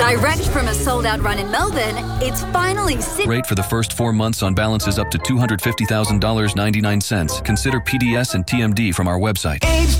Direct from a sold-out run in Melbourne, it's finally Rate for the first 4 months on balances up to $250,000.99. Consider PDS and TMD from our website.